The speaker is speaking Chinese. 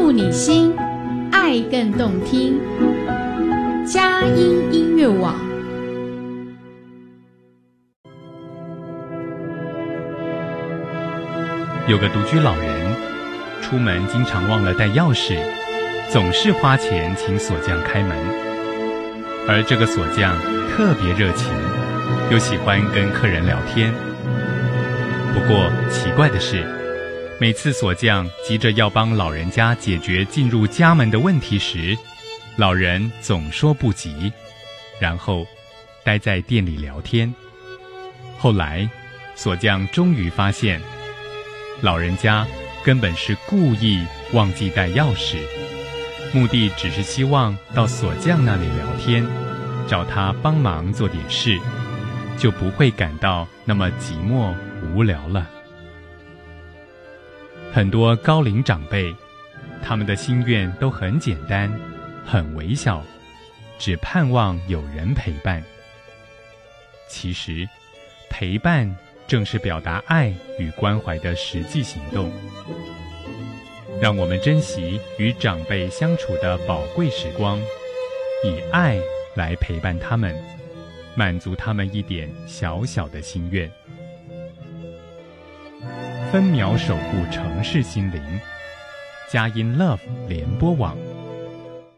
触你心，爱更动听。佳音音乐网。 有个独居老人，出门经常忘了带钥匙，总是花钱请锁匠开门。而这个锁匠特别热情，又喜欢跟客人聊天。不过奇怪的是，每次锁匠急着要帮老人家解决进入家门的问题时，老人总说不急，然后待在店里聊天。后来锁匠终于发现，老人家根本是故意忘记带钥匙，目的只是希望到锁匠那里聊天，找他帮忙做点事，就不会感到那么寂寞无聊了。很多高龄长辈，他们的心愿都很简单，很微小，只盼望有人陪伴。其实，陪伴正是表达爱与关怀的实际行动。让我们珍惜与长辈相处的宝贵时光，以爱来陪伴他们，满足他们一点小小的心愿。分秒守护城市心灵，佳音 Love 联播网。